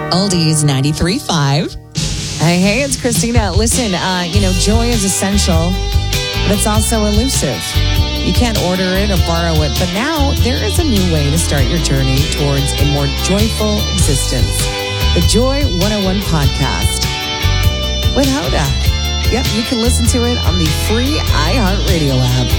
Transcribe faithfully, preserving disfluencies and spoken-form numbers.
Oldies ninety-three point five. Hey, hey, it's Christina. Listen, uh, you know, joy is essential, but it's also elusive. You can't order it or borrow it, but now there is a new way to start your journey towards a more joyful existence. The Joy one oh one podcast with Hoda. Yep, you can listen to it on the free iHeartRadio app.